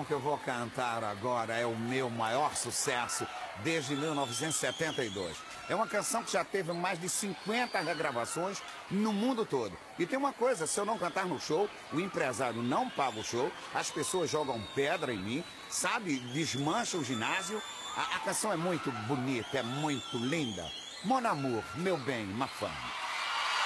canção que eu vou cantar agora é o meu maior sucesso desde 1972. É uma canção que já teve mais de 50 regravações no mundo todo. E tem uma coisa, se eu não cantar no show, o empresário não paga o show, as pessoas jogam pedra em mim, sabe, desmancha o ginásio. A canção é muito bonita, é muito linda. Mon amour, meu bem, ma femme.